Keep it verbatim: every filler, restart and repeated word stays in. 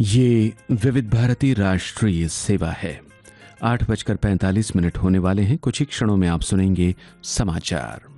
ये विविध भारती राष्ट्रीय सेवा है। आठ बजकर पैंतालीस मिनट होने वाले हैं। कुछ ही क्षणों में आप सुनेंगे समाचार।